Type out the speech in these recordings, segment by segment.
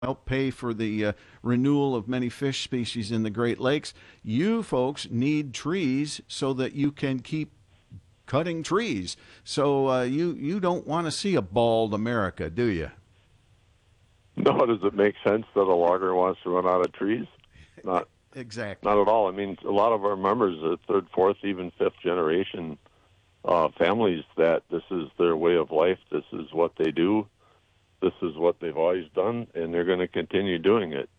help pay for the renewal of many fish species in the Great Lakes. You folks need trees so that you can keep cutting trees. So you don't want to see a bald America, do you? No, does it make sense that a logger wants to run out of trees? Not, Exactly. not at all. I mean, a lot of our members are third, fourth, even fifth generation families that this is their way of life. This is what they do. This is what they've always done, and they're going to continue doing it.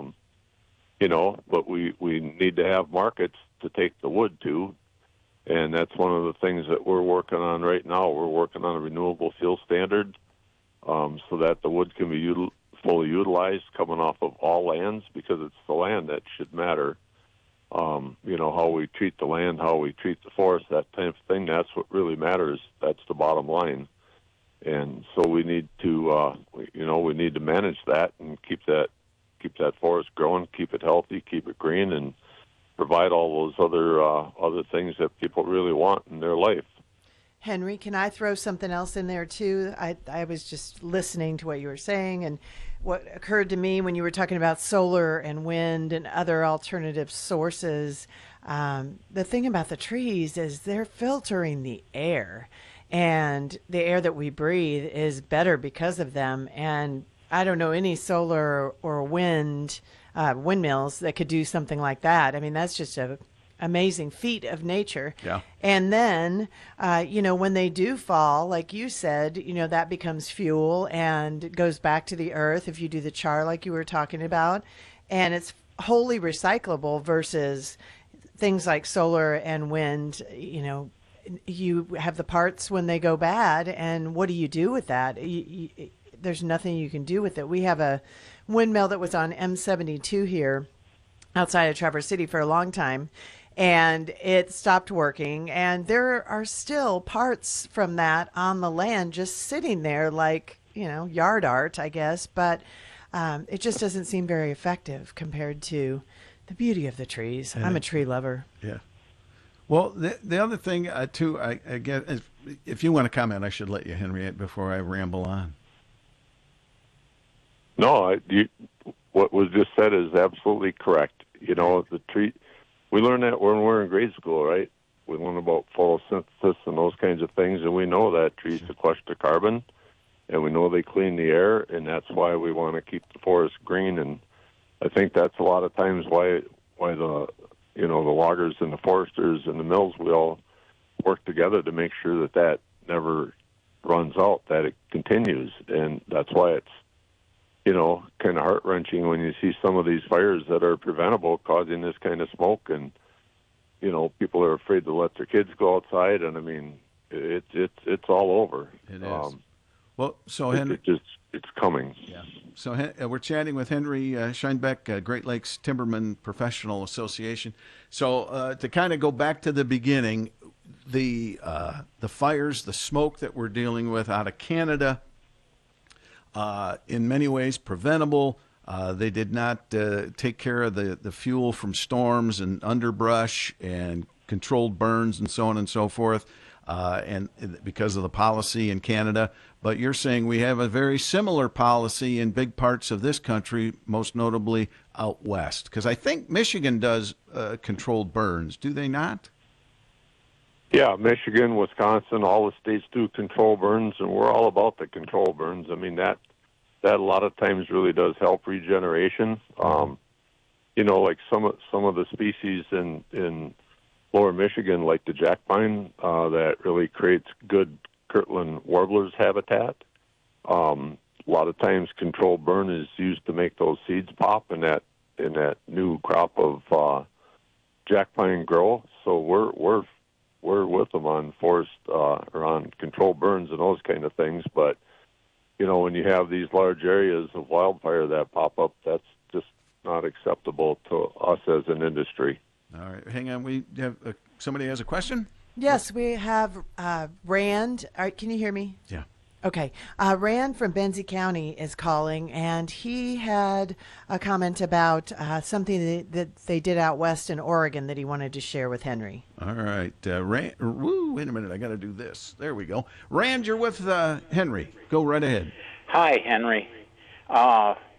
But we need to have markets to take the wood to, and that's one of the things that we're working on right now. We're working on a renewable fuel standard so that the wood can be fully utilized coming off of all lands, because it's the land that should matter. How we treat the land, how we treat the forest, that type of thing, that's what really matters. That's the bottom line. And so we need to, we need to manage that and keep that forest growing, keep it healthy, keep it green, and provide all those other things that people really want in their life. Henry, can I throw something else in there too? I was just listening to what you were saying, and what occurred to me when you were talking about solar and wind and other alternative sources. The thing about the trees is they're filtering the air, and the air that we breathe is better because of them. And I don't know any solar or windmills that could do something like that. I mean, that's just a amazing feat of nature. Yeah. And then, when they do fall, like you said, that becomes fuel and it goes back to the earth if you do the char like you were talking about. And it's wholly recyclable versus things like solar and wind. You have the parts when they go bad, and what do you do with that? There's nothing you can do with it. We have a windmill that was on M72 here outside of Traverse City for a long time, and it stopped working. And there are still parts from that on the land just sitting there like, yard art, I guess. But it just doesn't seem very effective compared to the beauty of the trees. I'm a tree lover. Yeah. Well, the other thing, too, I get, if you want to comment, I should let you, Henry, before I ramble on. No, what was just said is absolutely correct. The tree, we learn that when we're in grade school, right? We learn about photosynthesis and those kinds of things, and we know that trees sequester carbon, and we know they clean the air, and that's why we want to keep the forest green. And I think that's a lot of times why the loggers and the foresters and the mills, we all work together to make sure that never runs out, that it continues. And that's why it's, kind of heart-wrenching when you see some of these fires that are preventable causing this kind of smoke. And, people are afraid to let their kids go outside. And, I mean, it's all over. It is. Well, so Henry, it's coming. Yeah. So we're chatting with Henry Scheinbeck, Great Lakes Timberman Professional Association. So to kind of go back to the beginning, the fires, the smoke that we're dealing with out of Canada, in many ways preventable. They did not take care of the fuel from storms and underbrush and controlled burns and so on and so forth, and because of the policy in Canada. But you're saying we have a very similar policy in big parts of this country, most notably out west. Because I think Michigan does controlled burns, do they not? Yeah, Michigan, Wisconsin, all the states do control burns, and we're all about the control burns. I mean, that a lot of times really does help regeneration. Like some of the species in lower Michigan, like the jack pine, that really creates good Kirtland warblers habitat. A lot of times controlled burn is used to make those seeds pop in that new crop of jack pine grow. So we're with them on forest or on controlled burns and those kind of things. But when you have these large areas of wildfire that pop up, that's just not acceptable to us as an industry. All right, hang on. We have somebody has a question. Yes, we have Rand. All right, can you hear me? Yeah. Okay. Rand from Benzie County is calling, and he had a comment about something that they did out west in Oregon that he wanted to share with Henry. All right. Rand, wait a minute. I got to do this. There we go. Rand, you're with Henry. Go right ahead. Hi, Henry.